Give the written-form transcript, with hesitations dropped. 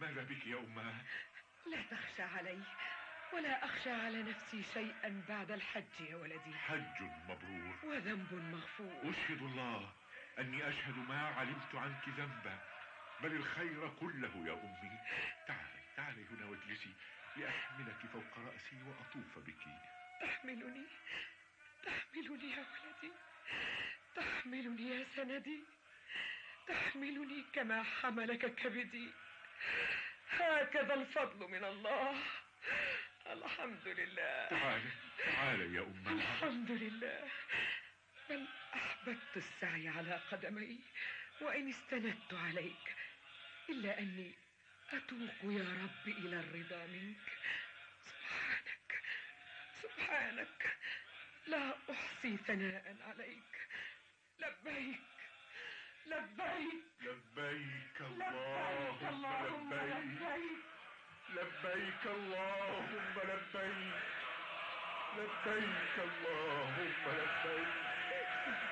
ماذا بك يا أماه؟ لا تخشى علي ولا أخشى على نفسي شيئا بعد الحج يا ولدي. حج مبرور وذنب مغفور. أشهد الله أني أشهد ما علمت عنك ذنبا، بل الخير كله يا أمي. تعالي هنا واجلسي لأحملك فوق رأسي وأطوف بك. تحملني يا ولدي، تحملني يا سندي، تحملني كما حملك كبدي. هكذا الفضل من الله. الحمد لله. تعالي يا أمه. الحمد لله. بل أحببت السعي على قدمي وإن استندت عليك، إلا أني أتوق يا رب إلى الرضا منك. سبحانك لا أحصي ثناء عليك. لبيك لبيك لبيك اللهم لبيك. لبيك اللهم لبيك. لبيك اللهم لبيك.